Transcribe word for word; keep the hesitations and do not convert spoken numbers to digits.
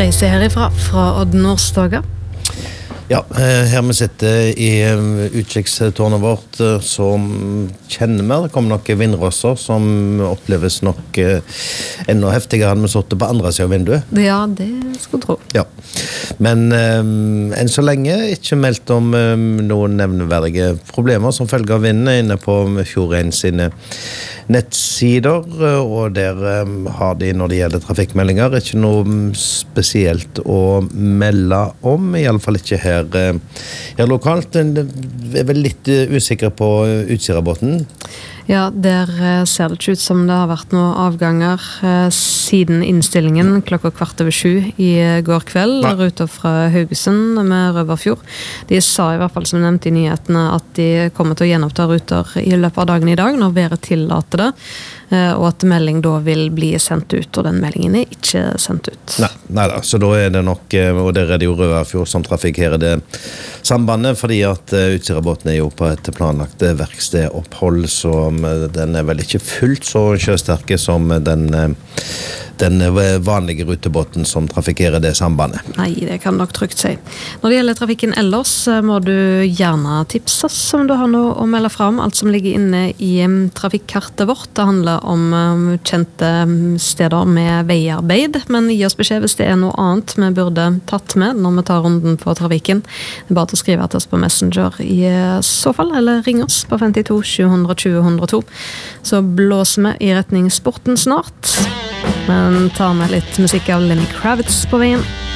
reiser herifra, fra Odd Nordstoga. Ja, her vi sitter i utkikkstårnet vårt, så kjenner vi, det kommer noen vindrosser som oppleves nok enda heftigere enn vi satt på andre siden av vinduet. Ja, det skulle tro. Ja, men um, enn så lenge ikke meldt om um, noen nevneverdige problemer som følge av vinden inne på Fjord1 sine nettsider, og der um, har de, når det gjelder trafikkmeldinger, ikke noe spesielt å melde om, i alle fall ikke her, uh, her lokalt. Jeg er vel litt uh, usikker på Utsirabotn. Ja, der ser det ikke ut som det har vært noen avganger eh, siden innstillingen klokka kvart over sju i går kveld, Nei. ruta fra Haugesund med Røverfjord. De sa i hvert fall, som nevnt i nyhetene, at de kommer til å gjenoppta ruter i løpet av dagen i dag, når været tillater det, eh, og at melding da vil bli sendt ut, og den meldingen er ikke sendt ut. Nei, nei da, så da er det nok, og der er det jo Røverfjord som trafikkerer det sambandet, fordi at uh, Utsirabotn er jo på et planlagt verkstedopphold, så den er vel ikke fullt så sjøsterke som den, den vanlige rutebåten som trafikkerer det sambandet. Nei, det kan nok trygt si. Når det gjelder trafikken ellers, må du gjerne tipse oss om du har noe å melde fra om. Alt som ligger inne i trafikkartet vårt, det handler om kjente steder med veiarbeid, men gi oss beskjed hvis det er noe annet vi burde tatt med når vi tar runden på trafikken. Det er bare til å skrive til oss på Messenger i så fall, eller ring oss på femtito sju hundre tjue hundre to. Så blåser vi i retning sporten snart, men tar med litt musikk av Lenny Kravitz på veien.